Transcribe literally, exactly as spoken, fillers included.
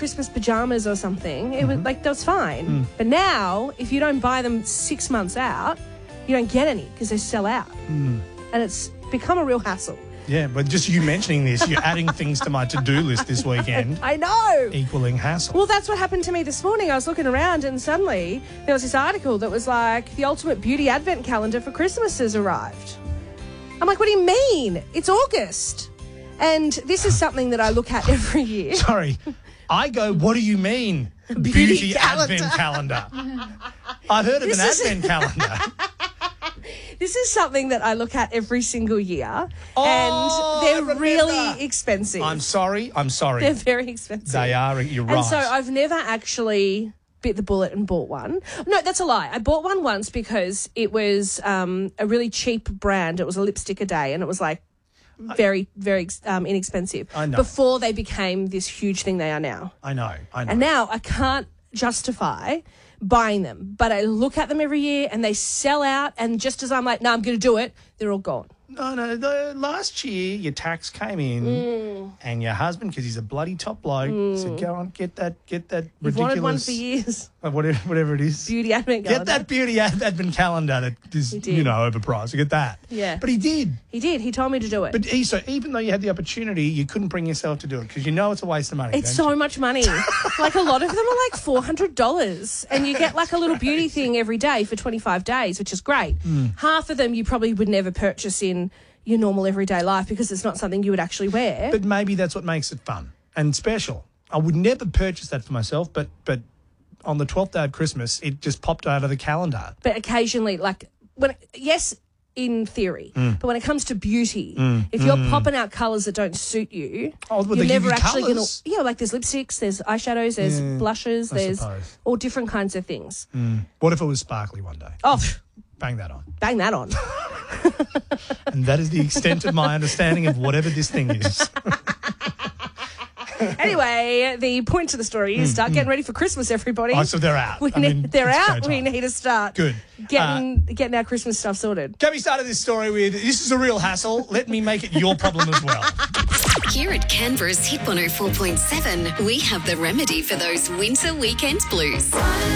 Christmas pajamas or something, it was like that was fine. Mm. But now, if you don't buy them six months out, you don't get any because they sell out, mm. and it's become a real hassle. Yeah, but just you mentioning this, you're adding things to my to-do list this weekend. I know. Equaling hassle. Well, that's what happened to me this morning. I was looking around and suddenly there was this article that was like, the ultimate beauty advent calendar for Christmas has arrived. I'm like, what do you mean? It's August. And this is something that I look at every year. Sorry. I go, what do you mean? Beauty, beauty calendar. Advent calendar. I heard of this an is... advent calendar. This is something that I look at every single year, oh, and they're really expensive. I'm sorry. I'm sorry. They're very expensive. They are. You're right. And so I've never actually bit the bullet and bought one. No, that's a lie. I bought one once because it was um, a really cheap brand. It was a lipstick a day, and it was like very, very um, inexpensive. I know. Before they became this huge thing they are now. I know. I know. And now I can't justify buying them, but I look at them every year and they sell out, and just as I'm like, no, I'm going to do it, they're all gone. No, no, the, last year your tax came in mm. and your husband, because he's a bloody top bloke, mm. said, go on, get that get that You've ridiculous... wanted one for years. Whatever, whatever it is. Beauty advent calendar. Get that beauty advent calendar that is, you know, overpriced. Get that. Yeah. But he did. He did. He told me to do it. But he, so even though you had the opportunity, you couldn't bring yourself to do it because you know it's a waste of money. It's so you? much money. Like, a lot of them are like four hundred dollars, and you get like a little beauty thing every day for twenty-five days, which is great. Mm. Half of them you probably would never purchase in your normal everyday life because it's not something you would actually wear. But maybe that's what makes it fun and special. I would never purchase that for myself, but but on the twelfth day of Christmas, it just popped out of the calendar. But occasionally, like, when yes, in theory, mm. but when it comes to beauty, mm. if you're mm. popping out colours that don't suit you, oh, well, you're never you actually going to... Yeah, like there's lipsticks, there's eyeshadows, there's yeah, blushes, I there's suppose. all different kinds of things. Mm. What if it was sparkly one day? Oh, bang that on. Bang that on. And that is the extent of my understanding of whatever this thing is. Anyway, the point to the story is start getting ready for Christmas, everybody. Oh, so they're out. We I need, mean, they're it's out. We need to start Good. getting uh, getting our Christmas stuff sorted. Gabby started this story with, this is a real hassle. Let me make it your problem as well. Here at Canberra's Hit one oh four point seven, we have the remedy for those winter weekend blues.